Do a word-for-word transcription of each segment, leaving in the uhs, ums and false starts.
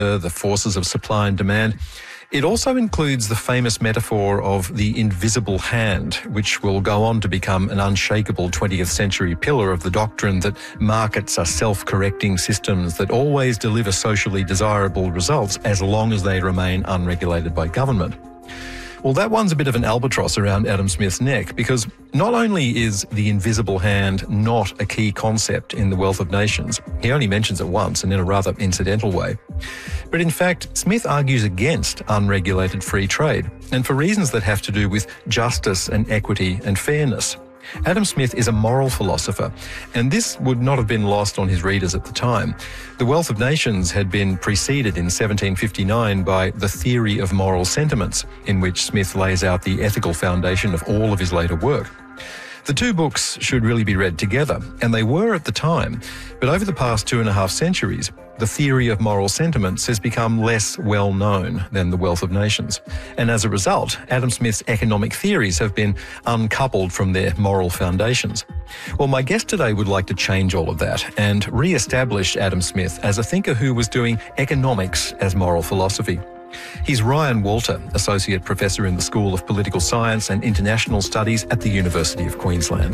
the forces of supply and demand. It also includes the famous metaphor of the invisible hand, which will go on to become an unshakable twentieth century pillar of the doctrine that markets are self-correcting systems that always deliver socially desirable results as long as they remain unregulated by government. Well, that one's a bit of an albatross around Adam Smith's neck, because not only is the invisible hand not a key concept in The Wealth of Nations, he only mentions it once and in a rather incidental way, but in fact, Smith argues against unregulated free trade, and for reasons that have to do with justice and equity and fairness. Adam Smith is a moral philosopher, and this would not have been lost on his readers at the time. The Wealth of Nations had been preceded in seventeen fifty-nine by The Theory of Moral Sentiments, in which Smith lays out the ethical foundation of all of his later work. The two books should really be read together, and they were at the time, but over the past two and a half centuries, The Theory of Moral Sentiments has become less well known than The Wealth of Nations. And as a result, Adam Smith's economic theories have been uncoupled from their moral foundations. Well, my guest today would like to change all of that and re-establish Adam Smith as a thinker who was doing economics as moral philosophy. He's Ryan Walter, Associate Professor in the School of Political Science and International Studies at the University of Queensland.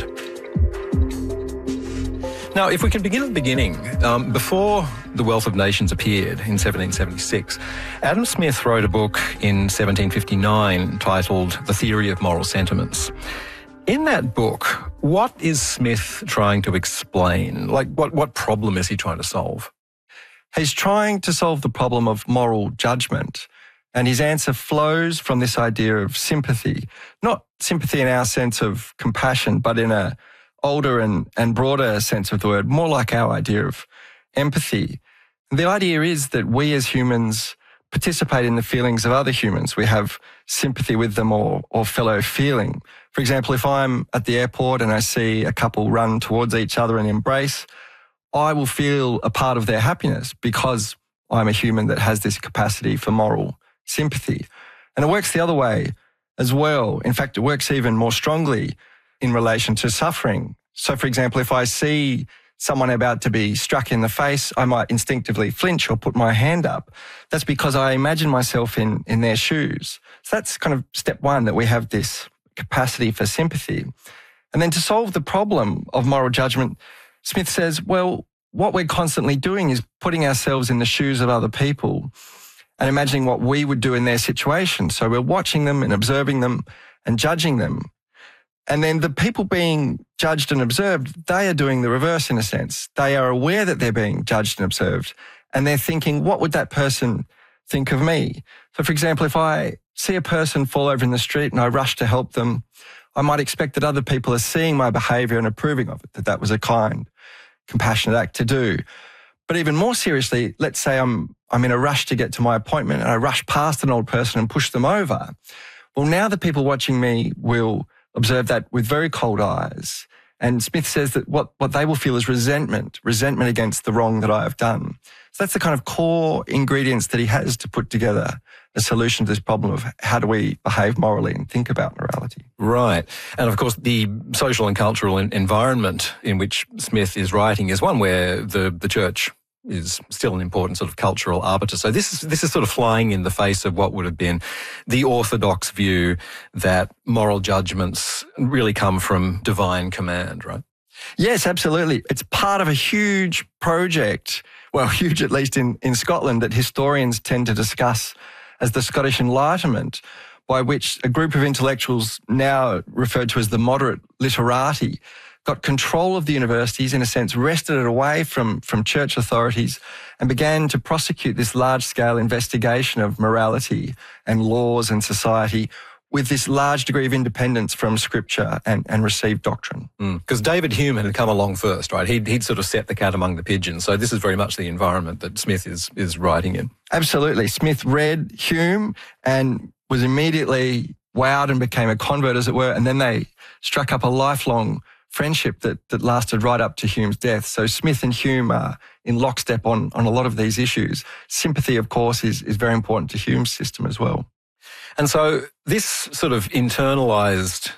Now, if we can begin at the beginning, um, before The Wealth of Nations appeared in seventeen seventy-six, Adam Smith wrote a book in seventeen fifty-nine titled The Theory of Moral Sentiments. In that book, what is Smith trying to explain? Like, what, what problem is he trying to solve? He's trying to solve the problem of moral judgment, and his answer flows from this idea of sympathy. Not sympathy in our sense of compassion, but in a older and, and broader sense of the word, more like our idea of empathy. The idea is that we as humans participate in the feelings of other humans. We have sympathy with them or, or fellow feeling. For example, if I'm at the airport and I see a couple run towards each other and embrace, I will feel a part of their happiness because I'm a human that has this capacity for moral sympathy. And it works the other way as well. In fact, it works even more strongly in relation to suffering. So, for example, if I see someone about to be struck in the face, I might instinctively flinch or put my hand up. That's because I imagine myself in, in their shoes. So that's kind of step one, that we have this capacity for sympathy. And then to solve the problem of moral judgment, Smith says, well, what we're constantly doing is putting ourselves in the shoes of other people and imagining what we would do in their situation. So we're watching them and observing them and judging them. And then the people being judged and observed, they are doing the reverse in a sense. They are aware that they're being judged and observed, and they're thinking, what would that person think of me? So, for example, if I see a person fall over in the street and I rush to help them, I might expect that other people are seeing my behaviour and approving of it, that that was a kind, compassionate act to do. But even more seriously, let's say I'm I'm in a rush to get to my appointment and I rush past an old person and push them over. Well, now the people watching me will observe that with very cold eyes. And Smith says that what, what they will feel is resentment, resentment against the wrong that I have done. So that's the kind of core ingredients that he has to put together a solution to this problem of how do we behave morally and think about morality. Right. And of course, the social and cultural environment in which Smith is writing is one where the, the church is still an important sort of cultural arbiter. So this is this is sort of flying in the face of what would have been the orthodox view that moral judgments really come from divine command, right? Yes, absolutely. It's part of a huge project, well, huge at least in, in Scotland, that historians tend to discuss as the Scottish Enlightenment, by which a group of intellectuals, now referred to as the moderate literati, got control of the universities, in a sense, wrested it away from, from church authorities and began to prosecute this large-scale investigation of morality and laws and society with this large degree of independence from Scripture and, and received doctrine. Because mm. David Hume had come along first, right? He'd, he'd sort of set the cat among the pigeons. So this is very much the environment that Smith is, is writing in. Absolutely. Smith read Hume and was immediately wowed and became a convert, as it were, and then they struck up a lifelong friendship that, that lasted right up to Hume's death. So Smith and Hume are in lockstep on, on a lot of these issues. Sympathy, of course, is, is very important to Hume's system as well. And so this sort of internalised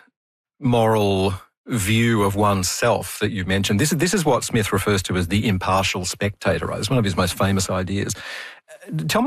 moral view of oneself that you mentioned, this is, this is what Smith refers to as the impartial spectator, right? It's one of his most famous ideas. Tell me